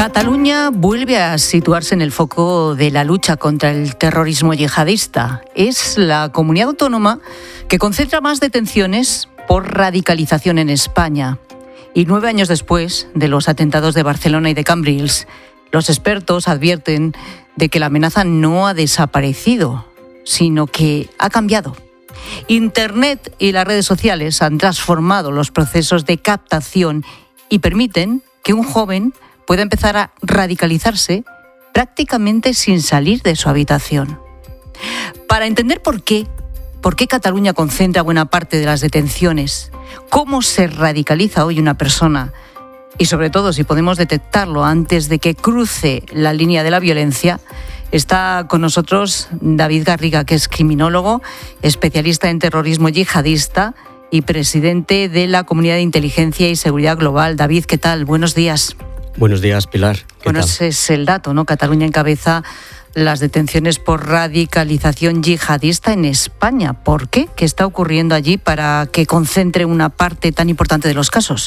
Cataluña vuelve a situarse en el foco de la lucha contra el terrorismo yihadista. Es la comunidad autónoma que concentra más detenciones por radicalización en España. Y 9 años después de los atentados de Barcelona y de Cambrils, los expertos advierten de que la amenaza no ha desaparecido, sino que ha cambiado. Internet y las redes sociales han transformado los procesos de captación y permiten que un joven pueda empezar a radicalizarse prácticamente sin salir de su habitación. Para entender por qué Cataluña concentra buena parte de las detenciones, cómo se radicaliza hoy una persona y sobre todo si podemos detectarlo antes de que cruce la línea de la violencia, está con nosotros David Garriga, que es criminólogo, especialista en terrorismo yihadista y presidente de la Comunidad de Inteligencia y Seguridad Global. David, ¿qué tal? Buenos días. Buenos días, Pilar. Bueno, ese es el dato, ¿no? Cataluña encabeza las detenciones por radicalización yihadista en España. ¿Por qué? ¿Qué está ocurriendo allí para que concentre una parte tan importante de los casos?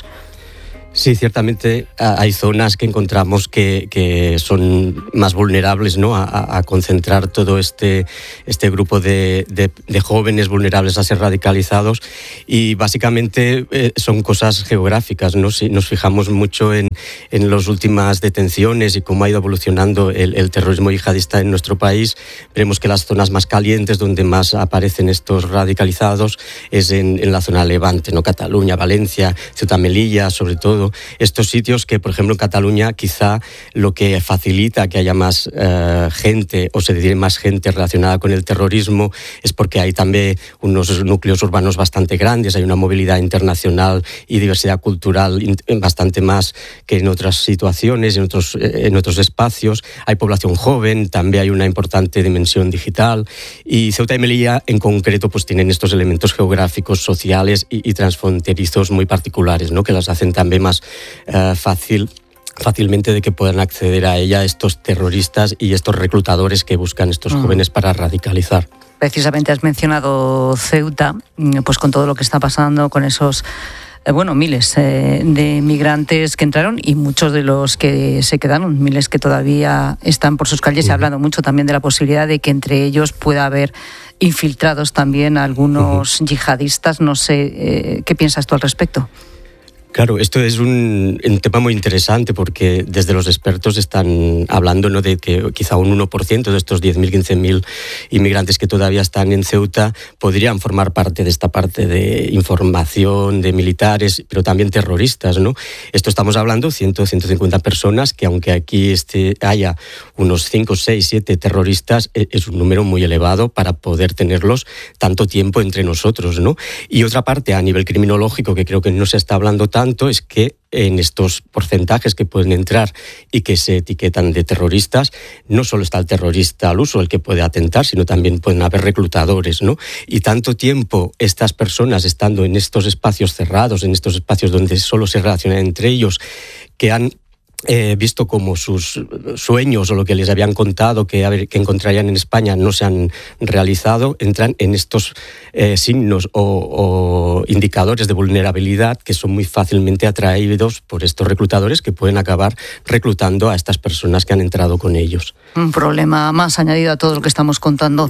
Sí, ciertamente hay zonas que encontramos que son más vulnerables, ¿no? a concentrar todo este grupo de jóvenes vulnerables a ser radicalizados, y básicamente son cosas geográficas, ¿no? Si nos fijamos mucho en las últimas detenciones y cómo ha ido evolucionando el terrorismo yihadista en nuestro país, veremos que las zonas más calientes donde más aparecen estos radicalizados es en la zona de Levante, ¿no? Cataluña, Valencia, Ceuta, Melilla, sobre todo. Estos sitios que, por ejemplo, en Cataluña quizá lo que facilita que haya más gente o se dedique más gente relacionada con el terrorismo es porque hay también unos núcleos urbanos bastante grandes, hay una movilidad internacional y diversidad cultural bastante más que en otras situaciones, en otros espacios. Hay población joven, también hay una importante dimensión digital, y Ceuta y Melilla en concreto pues tienen estos elementos geográficos, sociales y transfronterizos muy particulares, ¿no? Que las hacen también más fácilmente de que puedan acceder a ella estos terroristas y estos reclutadores que buscan estos jóvenes para radicalizar. Precisamente has mencionado Ceuta, pues con todo lo que está pasando con esos miles de migrantes que entraron y muchos de los que se quedaron, miles que todavía están por sus calles. Se ha hablado mucho también de la posibilidad de que entre ellos pueda haber infiltrados también algunos yihadistas. No sé, ¿qué piensas tú al respecto? Claro, esto es un tema muy interesante porque desde los expertos están hablando, ¿no?, de que quizá un 1% de estos 10.000, 15.000 inmigrantes que todavía están en Ceuta podrían formar parte de esta parte de información, de militares, pero también terroristas, ¿no? Esto estamos hablando 150 personas que, aunque aquí haya unos 5, 6, 7 terroristas, es un número muy elevado para poder tenerlos tanto tiempo entre nosotros, ¿no? Y otra parte a nivel criminológico que creo que no se está hablando tanto es que en estos porcentajes que pueden entrar y que se etiquetan de terroristas, no solo está el terrorista al uso, el que puede atentar, sino también pueden haber reclutadores, ¿no? Y tanto tiempo estas personas estando en estos espacios cerrados, en estos espacios donde solo se relacionan entre ellos, que han visto como sus sueños o lo que les habían contado que encontrarían en España no se han realizado, entran en estos signos o indicadores de vulnerabilidad que son muy fácilmente atraídos por estos reclutadores que pueden acabar reclutando a estas personas que han entrado con ellos. Un problema más añadido a todo lo que estamos contando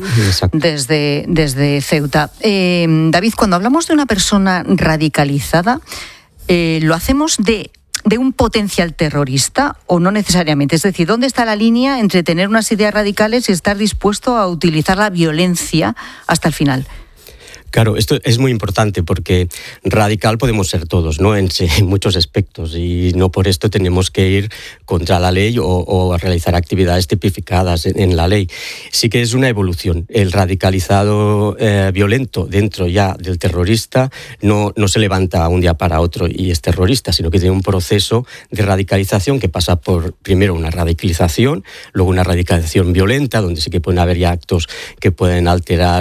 desde Ceuta. David, cuando hablamos de una persona radicalizada, ¿lo hacemos de un potencial terrorista o no necesariamente? Es decir, ¿dónde está la línea entre tener unas ideas radicales y estar dispuesto a utilizar la violencia hasta el final? Claro, esto es muy importante porque radical podemos ser todos, ¿no? En muchos aspectos, y no por esto tenemos que ir contra la ley o realizar actividades tipificadas en la ley. Sí que es una evolución. El radicalizado violento dentro ya del terrorista no se levanta un día para otro y es terrorista, sino que tiene un proceso de radicalización que pasa por primero una radicalización, luego una radicalización violenta, donde sí que pueden haber ya actos que pueden alterar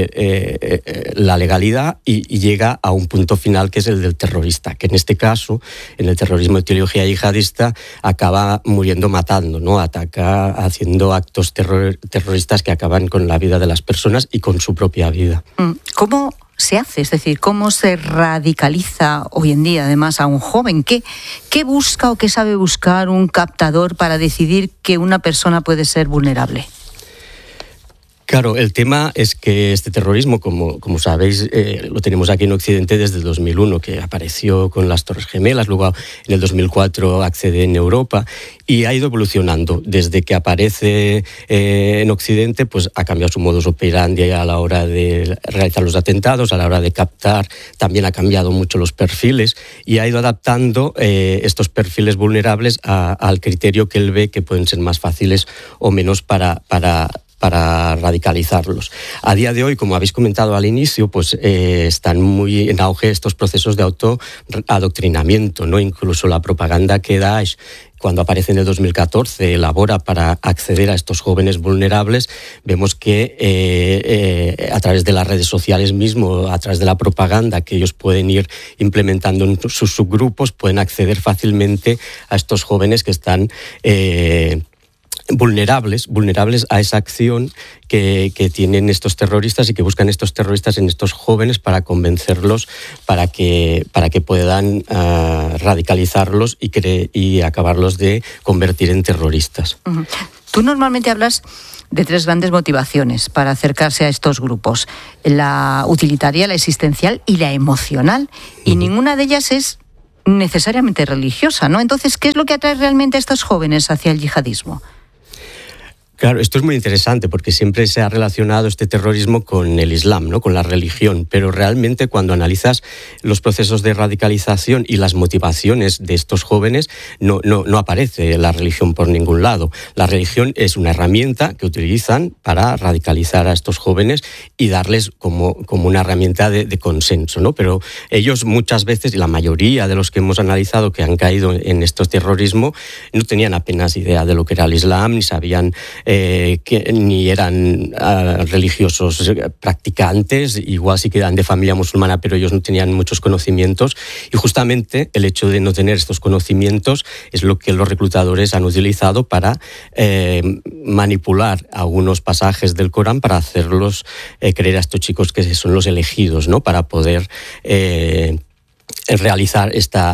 la legalidad y llega a un punto final que es el del terrorista, que en este caso, en el terrorismo de ideología yihadista, acaba muriendo matando, ¿no? Ataca haciendo actos terroristas que acaban con la vida de las personas y con su propia vida. ¿Cómo se hace? Es decir, ¿cómo se radicaliza hoy en día además a un joven? ¿Qué busca o qué sabe buscar un captador para decidir que una persona puede ser vulnerable? Claro, el tema es que este terrorismo, como sabéis, lo tenemos aquí en Occidente desde el 2001, que apareció con las Torres Gemelas, luego en el 2004 accede en Europa y ha ido evolucionando. Desde que aparece en Occidente, pues ha cambiado su modus operandi a la hora de realizar los atentados, a la hora de captar, también ha cambiado mucho los perfiles y ha ido adaptando estos perfiles vulnerables al criterio que él ve que pueden ser más fáciles o menos para radicalizarlos. A día de hoy, como habéis comentado al inicio, pues están muy en auge estos procesos de autoadoctrinamiento, ¿no? Incluso la propaganda que Daesh, cuando aparece en el 2014, elabora para acceder a estos jóvenes vulnerables, vemos que a través de las redes sociales mismo, a través de la propaganda que ellos pueden ir implementando en sus subgrupos, pueden acceder fácilmente a estos jóvenes que están vulnerables a esa acción que tienen estos terroristas y que buscan estos terroristas en estos jóvenes para convencerlos para que puedan radicalizarlos y acabarlos de convertir en terroristas. Uh-huh. Tú normalmente hablas de 3 grandes motivaciones para acercarse a estos grupos: la utilitaria, la existencial y la emocional, y ninguna de ellas es necesariamente religiosa, ¿no? Entonces, ¿qué es lo que atrae realmente a estos jóvenes hacia el yihadismo? Claro, esto es muy interesante porque siempre se ha relacionado este terrorismo con el Islam, ¿no? Con la religión, pero realmente cuando analizas los procesos de radicalización y las motivaciones de estos jóvenes, no aparece la religión por ningún lado. La religión es una herramienta que utilizan para radicalizar a estos jóvenes y darles como una herramienta de consenso, ¿no? Pero ellos muchas veces, y la mayoría de los que hemos analizado que han caído en estos terrorismo, no tenían apenas idea de lo que era el Islam, ni sabían que ni eran religiosos practicantes, igual sí que eran de familia musulmana, pero ellos no tenían muchos conocimientos, y justamente el hecho de no tener estos conocimientos es lo que los reclutadores han utilizado para manipular algunos pasajes del Corán para hacerlos creer a estos chicos que son los elegidos, ¿no? Para poder realizar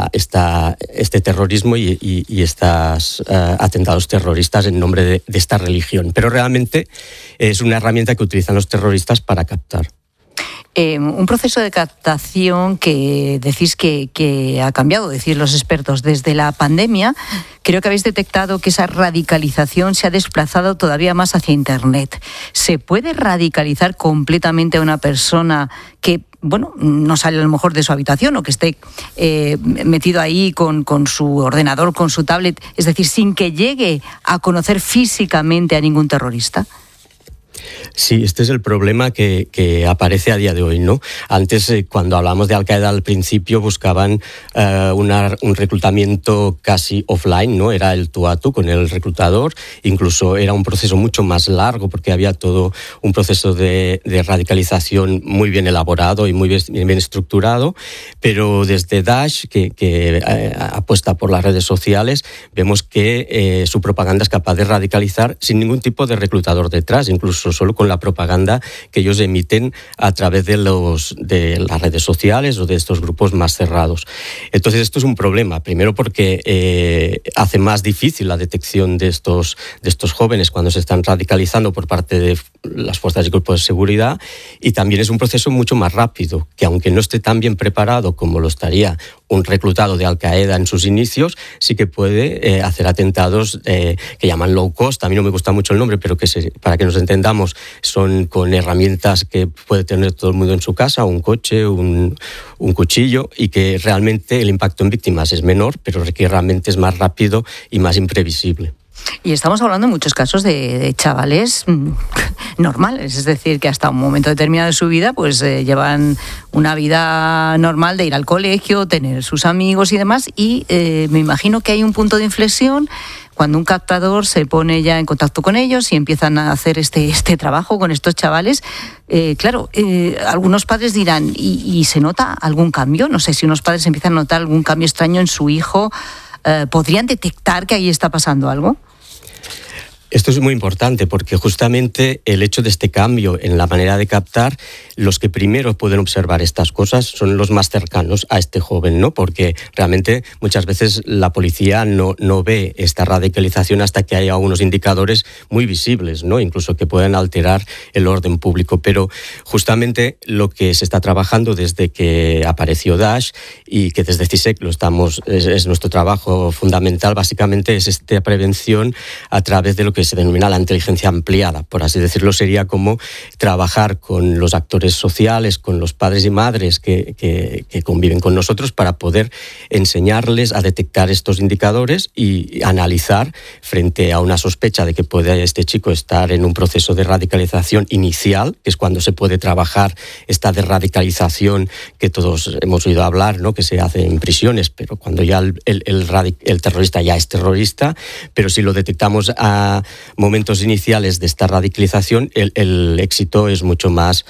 este terrorismo y estos atentados terroristas en nombre de esta religión. Pero realmente es una herramienta que utilizan los terroristas para captar. Un proceso de captación que decís que ha cambiado, decir los expertos, desde la pandemia. Creo que habéis detectado que esa radicalización se ha desplazado todavía más hacia Internet. ¿Se puede radicalizar completamente a una persona que, bueno, no sale a lo mejor de su habitación o que esté metido ahí con su ordenador, con su tablet, es decir, sin que llegue a conocer físicamente a ningún terrorista? Sí, este es el problema que aparece a día de hoy, ¿no? Antes, cuando hablamos de Al-Qaeda al principio, buscaban un reclutamiento casi offline, ¿no? Era el tú a tú con el reclutador. Incluso era un proceso mucho más largo porque había todo un proceso de radicalización muy bien elaborado y muy bien estructurado. Pero desde Daesh, que apuesta por las redes sociales, vemos que su propaganda es capaz de radicalizar sin ningún tipo de reclutador detrás, incluso solo con la propaganda que ellos emiten a través de las redes sociales o de estos grupos más cerrados. Entonces esto es un problema, primero porque hace más difícil la detección de estos jóvenes cuando se están radicalizando por parte de las fuerzas y grupos de seguridad, y también es un proceso mucho más rápido, que aunque no esté tan bien preparado como lo estaría un reclutado de Al-Qaeda en sus inicios, sí que puede hacer atentados que llaman low cost. A mí no me gusta mucho el nombre, pero para que nos entendamos, son con herramientas que puede tener todo el mundo en su casa, un coche, un cuchillo, y que realmente el impacto en víctimas es menor, pero que realmente es más rápido y más imprevisible. Y estamos hablando en muchos casos de chavales normales, es decir, que hasta un momento determinado de su vida pues llevan una vida normal de ir al colegio, tener sus amigos y demás, y me imagino que hay un punto de inflexión cuando un captador se pone ya en contacto con ellos y empiezan a hacer este trabajo con estos chavales. Claro, algunos padres dirán, ¿y se nota algún cambio? No sé, si unos padres empiezan a notar algún cambio extraño en su hijo, ¿podrían detectar que ahí está pasando algo? Esto es muy importante porque justamente el hecho de este cambio en la manera de captar, los que primero pueden observar estas cosas son los más cercanos a este joven, ¿no? Porque realmente muchas veces la policía no ve esta radicalización hasta que haya unos indicadores muy visibles, ¿no? Incluso que puedan alterar el orden público. Pero justamente lo que se está trabajando desde que apareció Daesh y que desde CISEC es nuestro trabajo fundamental, básicamente es esta prevención a través de lo que se denomina la inteligencia ampliada, por así decirlo. Sería como trabajar con los actores sociales, con los padres y madres que conviven con nosotros para poder enseñarles a detectar estos indicadores y analizar frente a una sospecha de que puede este chico estar en un proceso de radicalización inicial, que es cuando se puede trabajar esta desradicalización que todos hemos oído hablar, ¿no? Que se hace en prisiones, pero cuando ya el terrorista ya es terrorista. Pero si lo detectamos a momentos iniciales de esta radicalización, el éxito es mucho más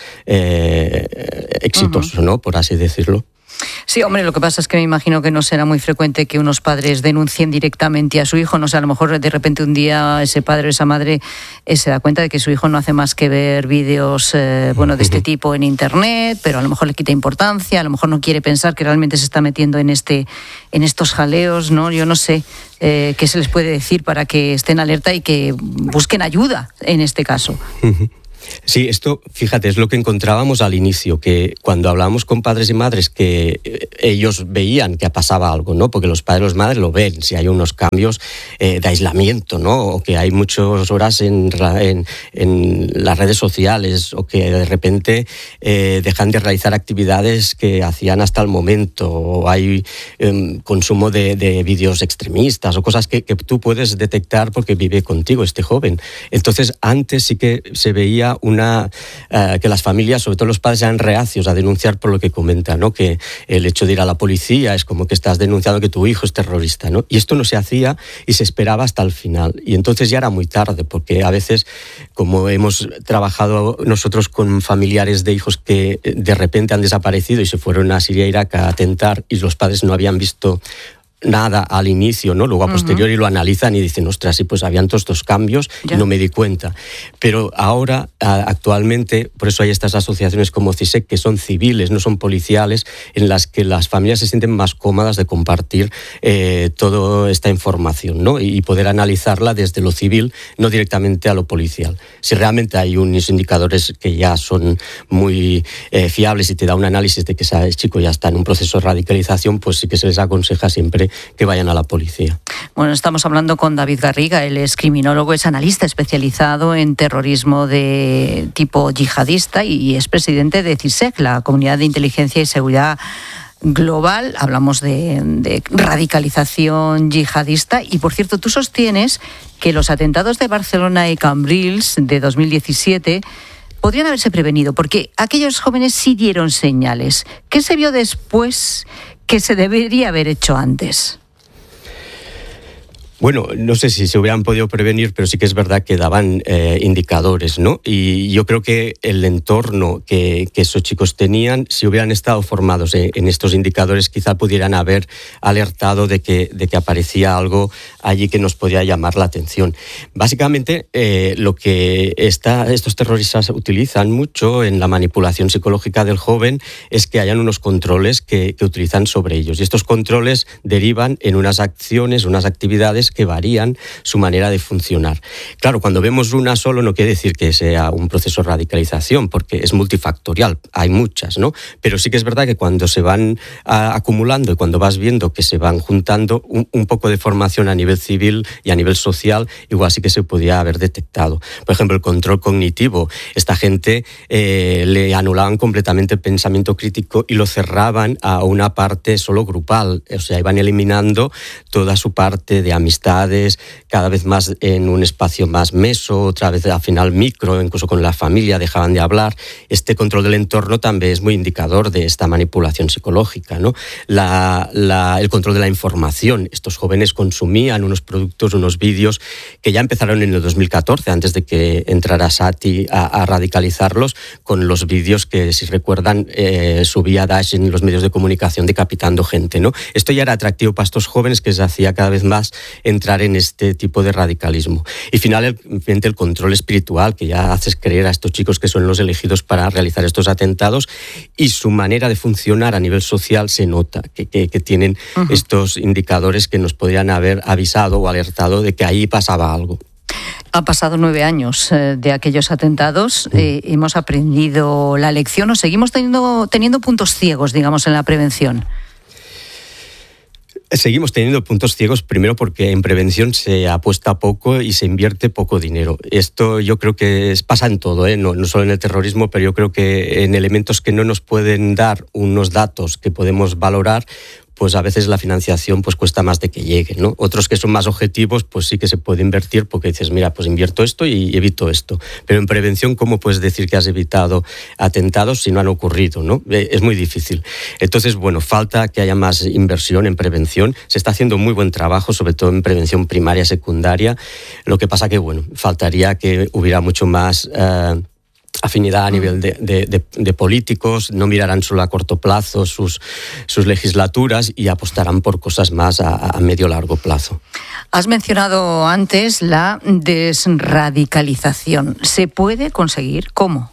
exitoso, ¿no? Por así decirlo. Sí, hombre, lo que pasa es que me imagino que no será muy frecuente que unos padres denuncien directamente a su hijo. No sé, a lo mejor de repente un día ese padre o esa madre se da cuenta de que su hijo no hace más que ver vídeos de este tipo en internet, pero a lo mejor le quita importancia, a lo mejor no quiere pensar que realmente se está metiendo en estos jaleos, ¿no? Yo no sé qué se les puede decir para que estén alerta y que busquen ayuda en este caso. Sí, esto, fíjate, es lo que encontrábamos al inicio, que cuando hablábamos con padres y madres que ellos veían que pasaba algo, ¿no? Porque los padres y las madres lo ven, si hay unos cambios de aislamiento, ¿no? O que hay muchas horas en las redes sociales, o que de repente dejan de realizar actividades que hacían hasta el momento, o hay consumo de vídeos extremistas o cosas que tú puedes detectar porque vive contigo este joven. Entonces, antes sí que se veía que las familias, sobre todo los padres, eran reacios a denunciar por lo que comentan, ¿no? Que el hecho de ir a la policía es como que estás denunciando que tu hijo es terrorista, ¿no? Y esto no se hacía y se esperaba hasta el final. Y entonces ya era muy tarde, porque a veces, como hemos trabajado nosotros con familiares de hijos que de repente han desaparecido y se fueron a Siria e Irak a atentar y los padres no habían visto nada al inicio, ¿no? Luego a posteriori lo analizan y dicen, ostras, sí, pues habían todos estos cambios y no me di cuenta. Pero ahora, actualmente, por eso hay estas asociaciones como CISEC, que son civiles, no son policiales, en las que las familias se sienten más cómodas de compartir toda esta información, ¿no? Y poder analizarla desde lo civil, no directamente a lo policial. Si realmente hay unos indicadores que ya son muy fiables y te da un análisis de que ese chico ya está en un proceso de radicalización, pues sí que se les aconseja siempre que vayan a la policía. Bueno, estamos hablando con David Garriga, él es criminólogo, es analista especializado en terrorismo de tipo yihadista y es presidente de CISEC, la Comunidad de Inteligencia y Seguridad Global. Hablamos de radicalización yihadista y, por cierto, tú sostienes que los atentados de Barcelona y Cambrils de 2017 podrían haberse prevenido, porque aquellos jóvenes sí dieron señales. ¿Qué se vio después que se debería haber hecho antes? Bueno, no sé si se hubieran podido prevenir, pero sí que es verdad que daban indicadores, ¿no? Y yo creo que el entorno que esos chicos tenían, si hubieran estado formados en estos indicadores, quizá pudieran haber alertado de que aparecía algo allí que nos podía llamar la atención. Básicamente, lo que estos terroristas utilizan mucho en la manipulación psicológica del joven es que hayan unos controles que utilizan sobre ellos. Y estos controles derivan en unas acciones, unas actividades que varían su manera de funcionar. Claro, cuando vemos una solo no quiere decir que sea un proceso de radicalización, porque es multifactorial, hay muchas, ¿no? Pero sí que es verdad que cuando se van acumulando y cuando vas viendo que se van juntando, un poco de formación a nivel civil y a nivel social, igual sí que se podía haber detectado. Por ejemplo, el control cognitivo. Esta gente le anulaban completamente el pensamiento crítico y lo cerraban a una parte solo grupal, o sea, iban eliminando toda su parte de amistades, cada vez más en un espacio más meso, otra vez al final micro, incluso con la familia dejaban de hablar. Este control del entorno también es muy indicador de esta manipulación psicológica, ¿no? El control de la información. Estos jóvenes consumían unos productos, unos vídeos que ya empezaron en el 2014, antes de que entrara Sati a radicalizarlos, con los vídeos que, si recuerdan, subía Daesh en los medios de comunicación decapitando gente, ¿no? Esto ya era atractivo para estos jóvenes, que se hacía cada vez más entrar en este tipo de radicalismo. Y finalmente el control espiritual, que ya haces creer a estos chicos que son los elegidos para realizar estos atentados, y su manera de funcionar a nivel social se nota, que tienen estos indicadores que nos podrían haber avisado o alertado de que ahí pasaba algo. Han pasado 9 años de aquellos atentados, hemos aprendido la lección o seguimos teniendo puntos ciegos, digamos, en la prevención. Seguimos teniendo puntos ciegos, primero porque en prevención se apuesta poco y se invierte poco dinero. Esto yo creo que pasa en todo, no solo en el terrorismo, pero yo creo que en elementos que no nos pueden dar unos datos que podemos valorar, pues a veces la financiación pues cuesta más de que llegue, ¿no? Otros que son más objetivos, pues sí que se puede invertir porque dices, mira, pues invierto esto y evito esto. Pero en prevención, ¿cómo puedes decir que has evitado atentados si no han ocurrido, ¿no? Es muy difícil. Entonces, bueno, falta que haya más inversión en prevención. Se está haciendo muy buen trabajo, sobre todo en prevención primaria, secundaria. Lo que pasa que, bueno, faltaría que hubiera mucho más afinidad a nivel de políticos, no mirarán solo a corto plazo sus legislaturas y apostarán por cosas más a medio largo plazo. Has mencionado antes la desradicalización. ¿Se puede conseguir? ¿Cómo?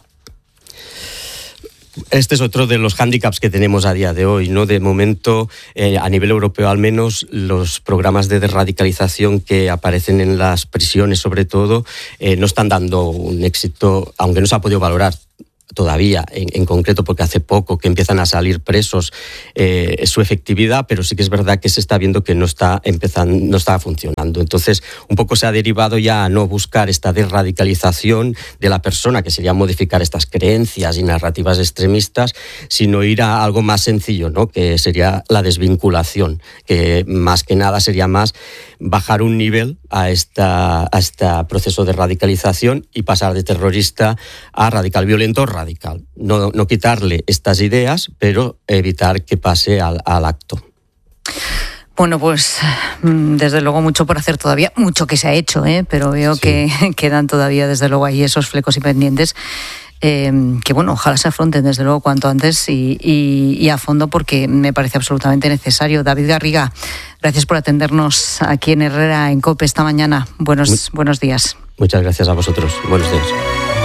Este es otro de los hándicaps que tenemos a día de hoy, ¿no? De momento, a nivel europeo al menos, los programas de desradicalización que aparecen en las prisiones, sobre todo, no están dando un éxito, aunque no se ha podido valorar todavía, en concreto porque hace poco que empiezan a salir presos, su efectividad, pero sí que es verdad que se está viendo que no está funcionando. Entonces, un poco se ha derivado ya a no buscar esta desradicalización de la persona, que sería modificar estas creencias y narrativas extremistas, sino ir a algo más sencillo, ¿no? Que sería la desvinculación, que más que nada sería más bajar un nivel a este proceso de radicalización y pasar de terrorista a radical violento radical. No quitarle estas ideas, pero evitar que pase al acto. Bueno, pues desde luego mucho por hacer todavía, mucho que se ha hecho, pero veo que quedan todavía desde luego ahí esos flecos y pendientes. Que bueno, ojalá se afronten desde luego cuanto antes y a fondo, porque me parece absolutamente necesario. David Garriga, gracias por atendernos aquí en Herrera en COPE esta mañana. Buenos días. Muchas gracias a vosotros. Buenos días.